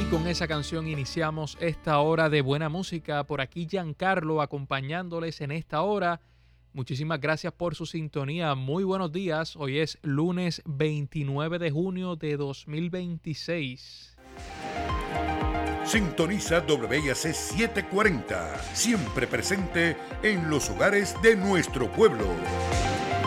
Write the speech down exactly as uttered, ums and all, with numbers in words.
Y con esa canción iniciamos esta hora de buena música. Por aquí Giancarlo acompañándoles en esta hora. Muchísimas gracias por su sintonía. Muy buenos días. Hoy es lunes veintinueve de junio de dos mil veintiséis. Sintoniza W I A C setecientos cuarenta, siempre presente en los hogares de nuestro pueblo.